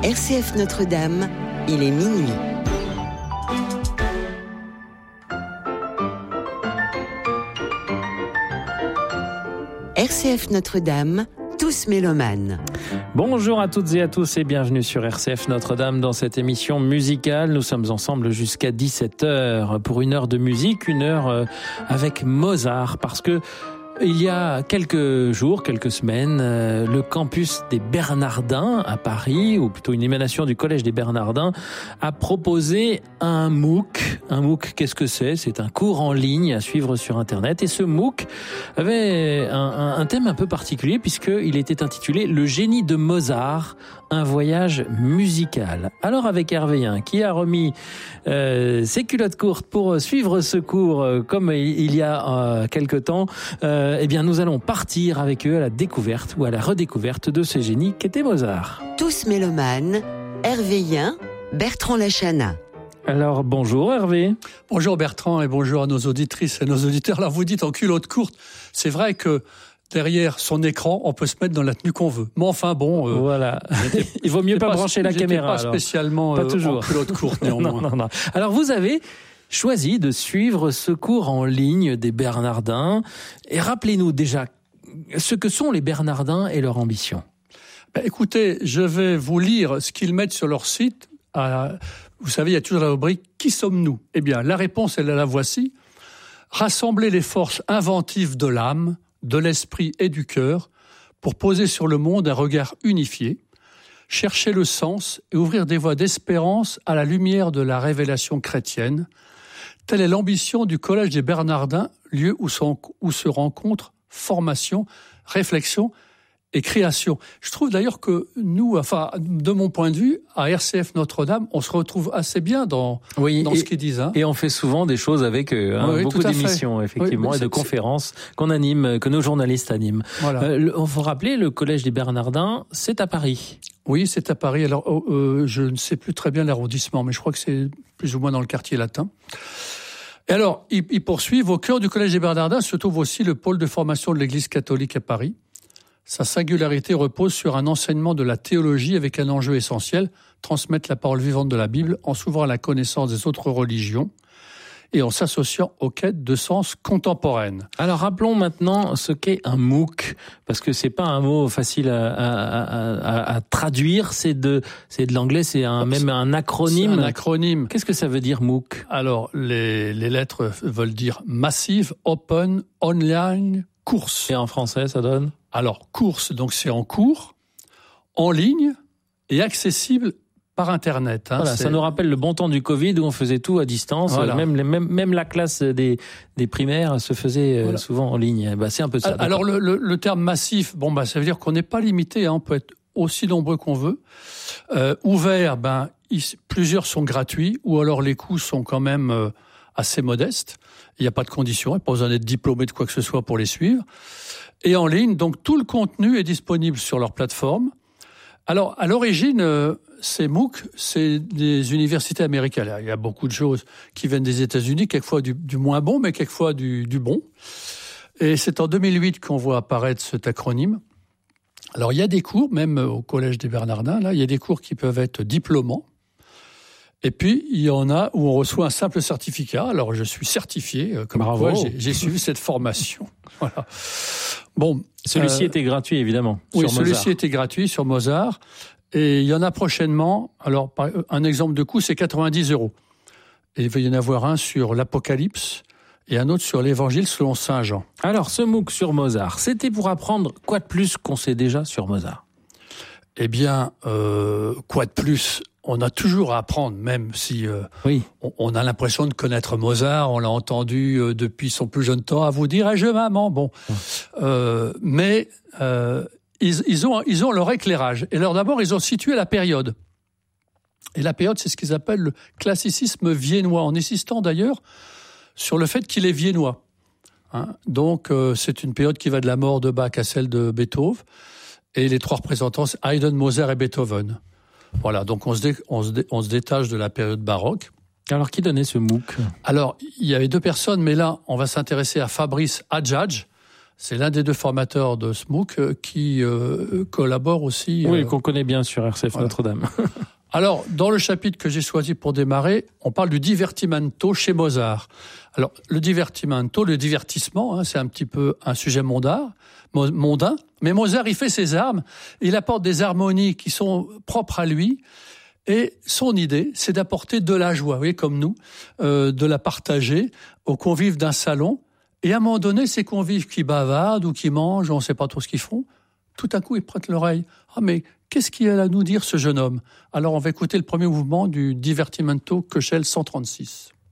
RCF Notre-Dame, il est minuit. RCF Notre-Dame, tous mélomanes. Bonjour à toutes et à tous et bienvenue sur RCF Notre-Dame dans cette émission musicale. Nous sommes ensemble jusqu'à 17h pour une heure de musique, une heure avec Mozart, parce que il y a quelques jours, quelques semaines, le campus des Bernardins à Paris, ou plutôt une émanation du Collège des Bernardins, a proposé un MOOC. Un MOOC, qu'est-ce que c'est ? C'est un cours en ligne à suivre sur Internet. Et ce MOOC avait un thème un peu particulier puisqu'il était intitulé « Le génie de Mozart, un voyage musical ». Alors avec Hervé Yen, qui a remis ses culottes courtes pour suivre ce cours comme il y a quelque temps, eh bien, nous allons partir avec eux à la découverte ou à la redécouverte de ce génie qu'était Mozart. Tous mélomanes, Hervé Yen, Bertrand Lachana. Alors, bonjour Hervé. Bonjour Bertrand et bonjour à nos auditrices et nos auditeurs. Alors, vous dites en culotte courte, c'est vrai que derrière son écran, on peut se mettre dans la tenue qu'on veut. Mais enfin, bon... voilà. Il vaut mieux pas brancher la caméra. Pas spécialement pas toujours. En culotte courte, néanmoins. non. Alors, vous avez choisi de suivre ce cours en ligne des Bernardins. Et rappelez-nous déjà ce que sont les Bernardins et leur ambition. Écoutez, je vais vous lire ce qu'ils mettent sur leur site. Vous savez, il y a toujours la rubrique « Qui sommes-nous » Eh bien, la réponse, elle la voici. Rassembler les forces inventives de l'âme, de l'esprit et du cœur pour poser sur le monde un regard unifié, chercher le sens et ouvrir des voies d'espérance à la lumière de la révélation chrétienne. Telle est l'ambition du Collège des Bernardins, lieu où se rencontrent formation, réflexion et création. Je trouve d'ailleurs que nous, enfin, de mon point de vue, à RCF Notre-Dame, on se retrouve assez bien dans ce qu'ils disent. Hein. Et on fait souvent des choses avec eux, beaucoup d'émissions, effectivement, et de conférences qu'on anime, que nos journalistes animent. Voilà. On faut rappeler, le Collège des Bernardins, c'est à Paris. Oui, c'est à Paris. Alors, je ne sais plus très bien l'arrondissement, mais je crois que c'est plus ou moins dans le quartier latin. Et alors, ils poursuivent. Au cœur du Collège des Bernardins se trouve aussi le pôle de formation de l'Église catholique à Paris. Sa singularité repose sur un enseignement de la théologie avec un enjeu essentiel, transmettre la parole vivante de la Bible en s'ouvrant à la connaissance des autres religions et en s'associant aux quêtes de sens contemporaines. Alors rappelons maintenant ce qu'est un MOOC, parce que c'est pas un mot facile à traduire, c'est de l'anglais, même un acronyme. C'est un acronyme. Qu'est-ce que ça veut dire MOOC ? Alors les lettres veulent dire Massive Open Online Course. Et en français, ça donne ? Alors, course, donc c'est en cours, en ligne et accessible par Internet. Hein, voilà, ça nous rappelle le bon temps du Covid où on faisait tout à distance. Voilà. Même la classe des primaires se faisait souvent en ligne. C'est un peu ça. Alors, le terme massif, ça veut dire qu'on n'est pas limité. Hein, on peut être aussi nombreux qu'on veut. Ouvert, plusieurs sont gratuits ou alors les coûts sont quand même assez modestes. Il n'y a pas de conditions, il n'y a pas besoin d'être diplômé de quoi que ce soit pour les suivre. Et en ligne, donc tout le contenu est disponible sur leur plateforme. Alors, à l'origine, ces MOOC, c'est des universités américaines. Il y a beaucoup de choses qui viennent des États-Unis, quelquefois du moins bon, mais quelquefois du bon. Et c'est en 2008 qu'on voit apparaître cet acronyme. Alors, il y a des cours, même au Collège des Bernardins, là, il y a des cours qui peuvent être diplômants. Et puis, il y en a où on reçoit un simple certificat. Alors, je suis certifié, comme quoi j'ai suivi cette formation. Voilà. Bon, celui-ci était gratuit, évidemment. Oui, celui-ci était gratuit sur Mozart. Et il y en a prochainement. Alors, un exemple de coût, c'est 90 €. Et il va y en avoir un sur l'Apocalypse et un autre sur l'Évangile selon Saint Jean. Alors, ce MOOC sur Mozart, c'était pour apprendre quoi de plus qu'on sait déjà sur Mozart ? Eh bien, quoi de plus ? On a toujours à apprendre, même si on a l'impression de connaître Mozart, on l'a entendu depuis son plus jeune temps à vous dire « je maman ». Bon, mais ils ont leur éclairage. Et alors d'abord, ils ont situé la période. Et la période, c'est ce qu'ils appellent le classicisme viennois, en insistant d'ailleurs sur le fait qu'il est viennois. Hein. Donc, c'est une période qui va de la mort de Bach à celle de Beethoven. Et les trois représentants, c'est Haydn, Mozart et Beethoven. Voilà, donc on se détache de la période baroque. Alors, qui donnait ce MOOC ? Alors, il y avait deux personnes, mais là, on va s'intéresser à Fabrice Hadjadj, C'est l'un des deux formateurs de SMOOC qui collabore aussi. Oui, qu'on connaît bien sur RCF voilà. Notre-Dame. Alors, dans le chapitre que j'ai choisi pour démarrer, on parle du divertimento chez Mozart. Alors, le divertimento, le divertissement, c'est un petit peu un sujet mondain. Mais Mozart, il fait ses armes, il apporte des harmonies qui sont propres à lui. Et son idée, c'est d'apporter de la joie, vous voyez, comme nous, de la partager aux convives d'un salon. Et à un moment donné, ces convives qui bavardent ou qui mangent, on ne sait pas trop ce qu'ils font, tout à coup, ils prêtent l'oreille. Ah, mais qu'est-ce qu'il a à nous dire, ce jeune homme ? Alors, on va écouter le premier mouvement du Divertimento Köchel 136.